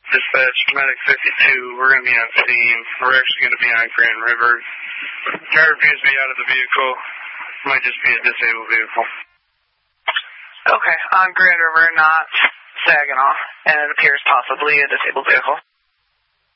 Dispatch, Medic 52, we're going to be on scene. We're actually going to be on Grand River. Driver appears to be out of the vehicle. Might just be a disabled vehicle. Okay, on Grand River, not Saginaw, and it appears possibly a disabled vehicle.